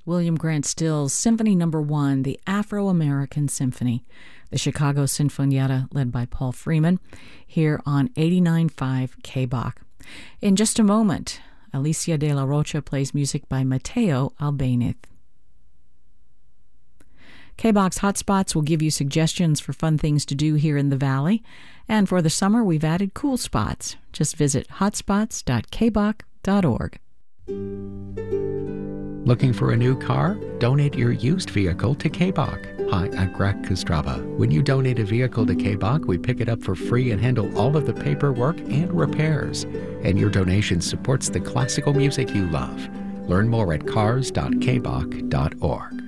William Grant Still's Symphony No. 1, the Afro-American Symphony, the Chicago Sinfonietta led by Paul Freeman, here on 89.5 KBOK. In just a moment, Alicia de la Rocha plays music by Matteo Albéniz. KBOK's Hotspots will give you suggestions for fun things to do here in the Valley. And for the summer, we've added cool spots. Just visit hotspots.kbok.org. Looking for a new car? Donate your used vehicle to KBOK. Hi, I'm Greg Kostrava. When you donate a vehicle to KBOK, we pick it up for free and handle all of the paperwork and repairs. And your donation supports the classical music you love. Learn more at cars.kbok.org.